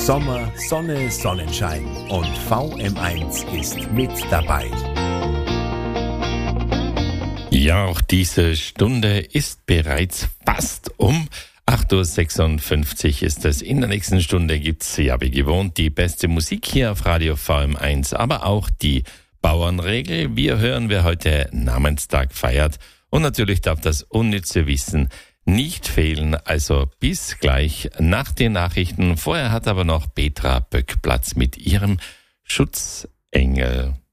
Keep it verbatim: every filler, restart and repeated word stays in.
Sommer, Sonne, Sonnenschein und V M eins ist mit dabei. Ja, auch diese Stunde ist bereits fast um. acht Uhr sechsundfünfzig ist es. In der nächsten Stunde gibt's, ja wie gewohnt, die beste Musik hier auf Radio V M eins, aber auch die Bauernregel. Wir hören, wer heute Namenstag feiert. Und natürlich darf das unnütze Wissen nicht fehlen. Also bis gleich nach den Nachrichten. Vorher hat aber noch Petra Böck Platz mit ihrem Schutzengel.